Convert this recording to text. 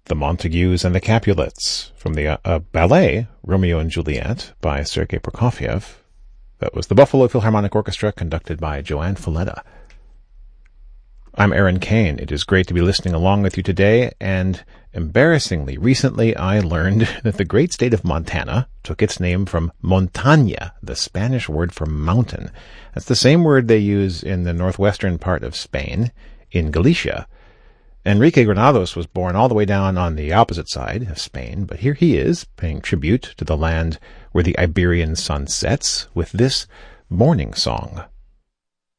The Montagues and the Capulets, from the ballet Romeo and Juliet by Sergei Prokofiev. That was the Buffalo Philharmonic Orchestra, conducted by Joanne Falletta. I'm Aaron Kane. It is great to be listening along with you today, and embarrassingly, recently I learned that the great state of Montana took its name from montaña, the Spanish word for mountain. That's the same word they use in the northwestern part of Spain, in Galicia. Enrique Granados was born all the way down on the opposite side of Spain, but here he is, paying tribute to the land where the Iberian sun sets with this morning song.